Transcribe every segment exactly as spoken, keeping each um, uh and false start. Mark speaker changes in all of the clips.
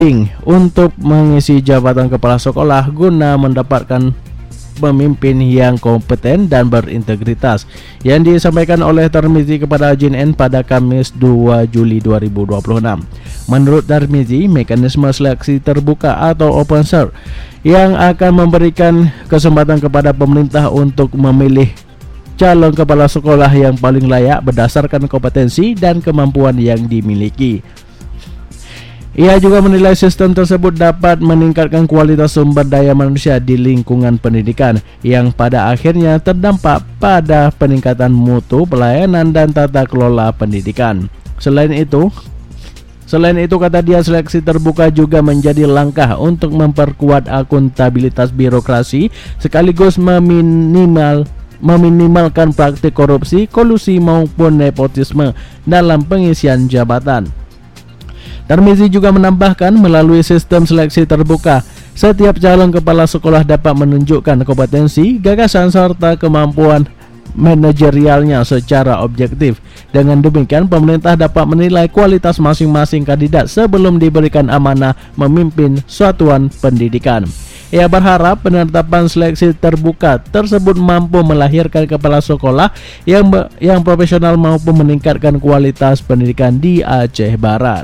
Speaker 1: untuk mengisi jabatan kepala sekolah guna mendapatkan pemimpin yang kompeten dan berintegritas, yang disampaikan oleh Tarmizi kepada J N N pada Kamis dua Juli dua ribu dua puluh enam. Menurut Tarmizi, mekanisme seleksi terbuka atau open search yang akan memberikan kesempatan kepada pemerintah untuk memilih calon kepala sekolah yang paling layak berdasarkan kompetensi dan kemampuan yang dimiliki. Ia juga menilai sistem tersebut dapat meningkatkan kualitas sumber daya manusia di lingkungan pendidikan, yang pada akhirnya terdampak pada peningkatan mutu pelayanan dan tata kelola pendidikan. Selain itu, selain itu kata dia, seleksi terbuka juga menjadi langkah untuk memperkuat akuntabilitas birokrasi sekaligus meminimal meminimalkan praktik korupsi, kolusi maupun nepotisme dalam pengisian jabatan. Tarmizi juga menambahkan, melalui sistem seleksi terbuka, setiap calon kepala sekolah dapat menunjukkan kompetensi, gagasan, serta kemampuan manajerialnya secara objektif. Dengan demikian, pemerintah dapat menilai kualitas masing-masing kandidat sebelum diberikan amanah memimpin satuan pendidikan. Ia berharap penetapan seleksi terbuka tersebut mampu melahirkan kepala sekolah yang yang profesional maupun meningkatkan kualitas pendidikan di Aceh Barat.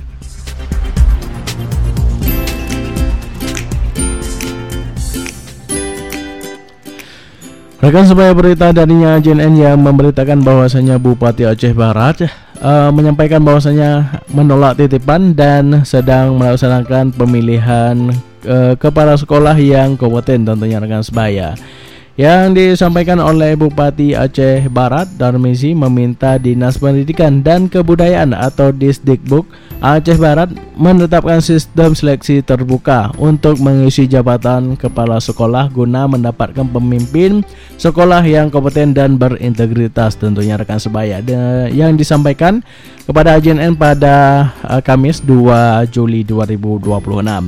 Speaker 1: Rekan sebaya, berita darinya J N N yang memberitakan bahwasanya Bupati Aceh Barat uh, menyampaikan bahwasanya menolak titipan dan sedang melaksanakan pemilihan uh, kepala sekolah yang kompeten, tentunya rekan sebaya. Yang disampaikan oleh Bupati Aceh Barat, Tarmizi, meminta Dinas Pendidikan dan Kebudayaan atau Disdikbud Aceh Barat menetapkan sistem seleksi terbuka untuk mengisi jabatan kepala sekolah guna mendapatkan pemimpin sekolah yang kompeten dan berintegritas, tentunya rekan sebaya. De, yang disampaikan kepada J N N pada uh, Kamis dua Juli dua ribu dua puluh enam.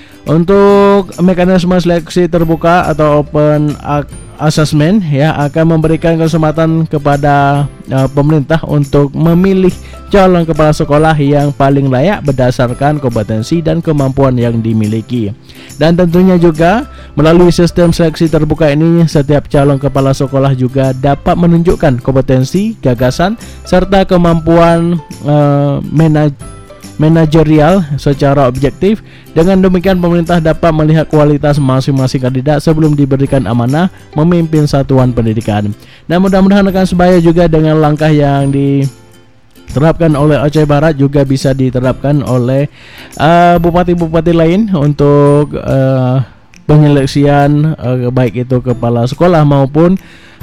Speaker 1: Untuk mekanisme seleksi terbuka atau open assessment ya akan memberikan kesempatan kepada uh, pemerintah untuk memilih calon kepala sekolah yang paling layak berdasarkan kompetensi dan kemampuan yang dimiliki. Dan tentunya juga melalui sistem seleksi terbuka ini, setiap calon kepala sekolah juga dapat menunjukkan kompetensi, gagasan, serta kemampuan uh, manajemen manajerial secara objektif. Dengan demikian, pemerintah dapat melihat kualitas masing-masing kandidat sebelum diberikan amanah memimpin satuan pendidikan. Dan mudah-mudahan rekan sebaya juga dengan langkah yang diterapkan oleh Aceh Barat juga bisa diterapkan oleh uh, bupati-bupati lain untuk uh, penyeleksian uh, baik itu kepala sekolah maupun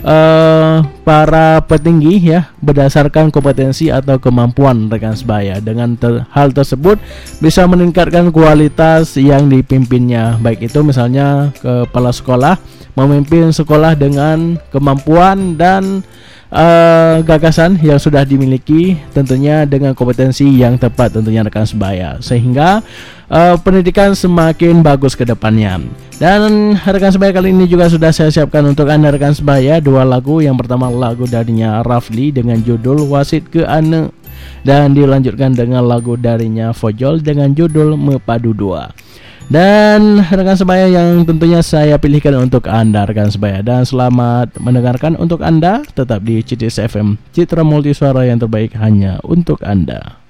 Speaker 1: Uh, para petinggi ya berdasarkan kompetensi atau kemampuan rekan sebaya. Dengan ter hal tersebut bisa meningkatkan kualitas yang dipimpinnya, baik itu misalnya kepala sekolah memimpin sekolah dengan kemampuan dan uh, gagasan yang sudah dimiliki, tentunya dengan kompetensi yang tepat, tentunya rekan sebaya, sehingga uh, pendidikan semakin bagus ke depannya. Dan rekan sebaya, kali ini juga sudah saya siapkan untuk Anda rekan sebaya dua lagu. Yang pertama lagu darinya Rafli dengan judul Wasit Ke Ane, dan dilanjutkan dengan lagu darinya Fojol dengan judul Mepadu Dua. Dan rekan sebaya yang tentunya saya pilihkan untuk Anda rekan sebaya. Dan selamat mendengarkan untuk Anda, tetap di C T S F M, Citra Multi Suara yang terbaik hanya untuk Anda.